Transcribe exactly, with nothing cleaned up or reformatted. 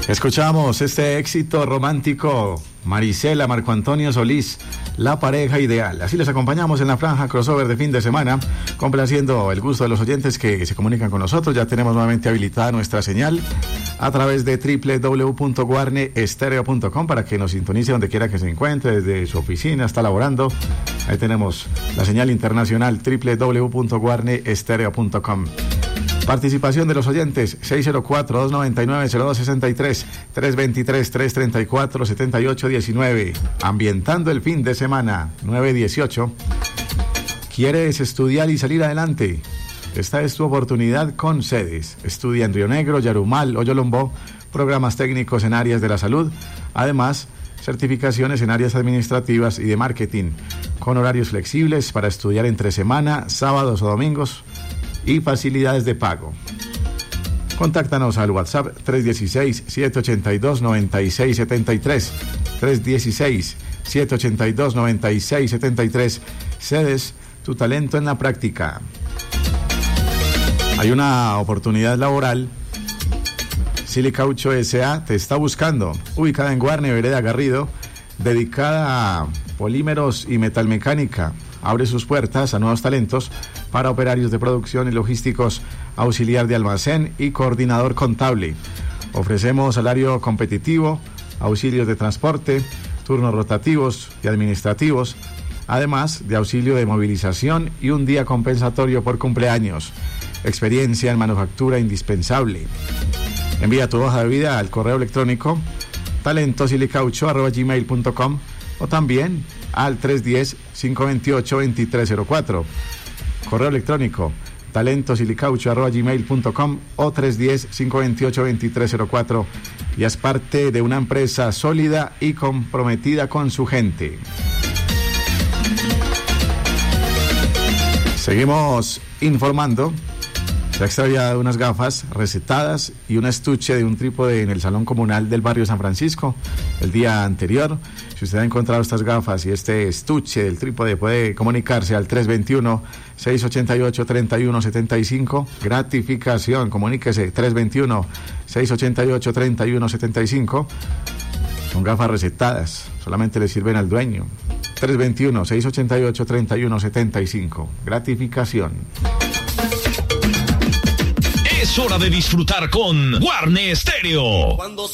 Escuchamos este éxito romántico, Marisela, Marco Antonio Solís, la pareja ideal. Así les acompañamos en la franja crossover de fin de semana, complaciendo el gusto de los oyentes que se comunican con nosotros. Ya tenemos nuevamente habilitada nuestra señal a través de doble u doble u doble u punto guarne estéreo punto com para que nos sintonice donde quiera que se encuentre, desde su oficina, está laborando. Ahí tenemos la señal internacional doble u doble u doble u punto guarne estéreo punto com. Participación de los oyentes seis cero cuatro, dos nueve nueve, cero dos seis tres, tres dos tres, tres tres cuatro, siete ocho uno nueve. Ambientando el fin de semana, nueve dieciocho. ¿Quieres estudiar y salir adelante? Esta es tu oportunidad con sedes. Estudia en Río Negro, Yarumal o Yolombó, programas técnicos en áreas de la salud, además certificaciones en áreas administrativas y de marketing, con horarios flexibles para estudiar entre semana, sábados o domingos, y facilidades de pago. Contáctanos al WhatsApp tres uno seis, siete ocho dos, nueve seis siete tres, tres uno seis, siete ocho dos, nueve seis siete tres. Cedes tu talento en la práctica. Hay una oportunidad laboral. Silicaucho S A te está buscando, ubicada en Guarne, Vereda Garrido, dedicada a polímeros y metalmecánica. Abre sus puertas a nuevos talentos para operarios de producción y logísticos, auxiliar de almacén y coordinador contable. Ofrecemos salario competitivo, auxilios de transporte, turnos rotativos y administrativos, además de auxilio de movilización y un día compensatorio por cumpleaños. Experiencia en manufactura indispensable. Envía tu hoja de vida al correo electrónico talentosilicaucho arroba gmail punto com o también al tres uno cero, cinco dos ocho, dos tres cero cuatro. Correo electrónico talentosilicaucho arroba gmail punto com o tres uno cero, cinco dos ocho, dos tres cero cuatro y es parte de una empresa sólida y comprometida con su gente. Seguimos informando. Se ha extraviado unas gafas recetadas y un estuche de un trípode en el salón comunal del barrio San Francisco el día anterior. Si usted ha encontrado estas gafas y este estuche del trípode, puede comunicarse al tres dos uno, seis ocho ocho, tres uno siete cinco. Gratificación, comuníquese tres dos uno, seis ocho ocho, tres uno siete cinco. Son gafas recetadas, solamente le sirven al dueño. tres dos uno, seis ocho ocho, tres uno siete cinco. Gratificación. Es hora de disfrutar con Guarne Estéreo. Cuando